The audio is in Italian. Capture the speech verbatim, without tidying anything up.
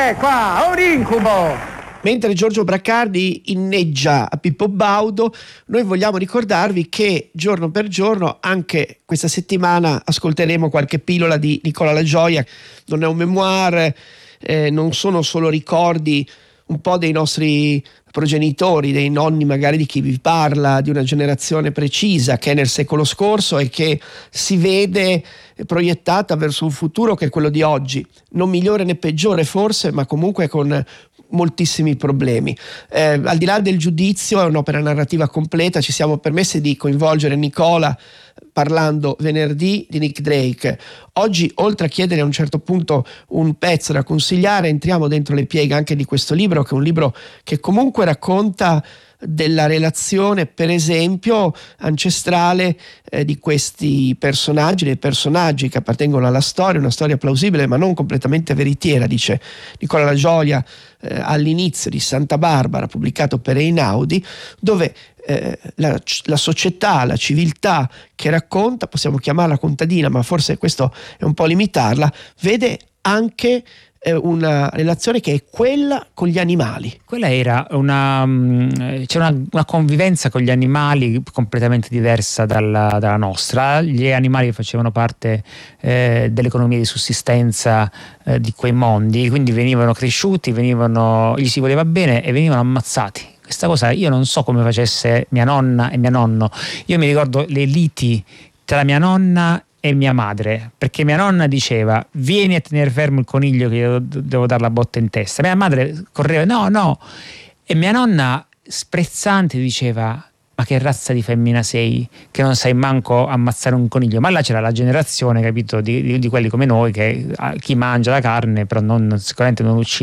è qua, un incubo! Mentre Giorgio Braccardi inneggia a Pippo Baudo, noi vogliamo ricordarvi che giorno per giorno, anche questa settimana, ascolteremo qualche pillola di Nicola La Gioia. Non è un memoir, eh, non sono solo ricordi un po' dei nostri progenitori, dei nonni magari di chi vi parla, di una generazione precisa che è nel secolo scorso e che si vede proiettata verso un futuro che è quello di oggi, non migliore né peggiore forse, ma comunque con moltissimi problemi. Eh, al di là del giudizio, è un'opera narrativa completa. Ci siamo permessi di coinvolgere Nicola parlando venerdì di Nick Drake. Oggi, oltre a chiedere a un certo punto un pezzo da consigliare, entriamo dentro le pieghe anche di questo libro, che è un libro che comunque racconta della relazione, per esempio, ancestrale eh, di questi personaggi, dei personaggi che appartengono alla storia, una storia plausibile ma non completamente veritiera, dice Nicola La Gioia eh, all'inizio di Santa Barbara, pubblicato per Einaudi, dove eh, la, la società, la civiltà che racconta, possiamo chiamarla contadina, ma forse questo è un po' limitarla, vede anche una relazione che è quella con gli animali. Quella era una c'era una, una convivenza con gli animali completamente diversa dalla, dalla nostra. Gli animali facevano parte eh, dell'economia di sussistenza eh, di quei mondi, quindi venivano cresciuti, venivano, gli si voleva bene e venivano ammazzati. Questa cosa io non so come facesse mia nonna e mio nonno. Io mi ricordo le liti tra mia nonna e mia madre, perché mia nonna diceva: vieni a tenere fermo il coniglio che io devo dare la botta in testa. Mia madre correva: no, no. E mia nonna, sprezzante, diceva: ma che razza di femmina sei che non sai manco ammazzare un coniglio? Ma là c'era la generazione, capito, di, di, di quelli come noi che chi mangia la carne però non, sicuramente non uccide